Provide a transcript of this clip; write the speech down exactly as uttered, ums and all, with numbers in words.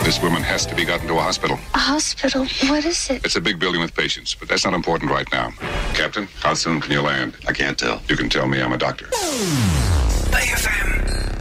This woman has to be gotten to a hospital. A hospital? What is it? It's a big building with patients, but that's not important right now. Captain, how soon can you land? I can't tell. You can tell me. I'm a doctor. Bay F M.